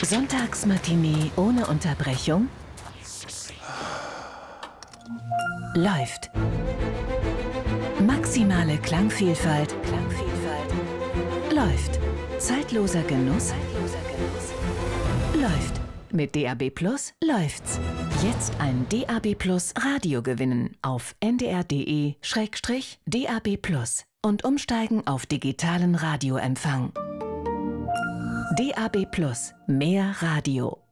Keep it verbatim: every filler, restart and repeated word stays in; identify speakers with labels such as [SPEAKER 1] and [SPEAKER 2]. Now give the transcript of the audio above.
[SPEAKER 1] Sonntagsmatinee ohne Unterbrechung? Läuft. Maximale Klangvielfalt. Klangvielfalt. Läuft. Zeitloser Genuss. Zeitloser Genuss. Läuft. Mit D A B Plus läuft's. Jetzt ein D A B Plus Radio gewinnen auf n d r punkt d e slash d a b plus und umsteigen auf digitalen Radioempfang. D A B Plus. Mehr Radio.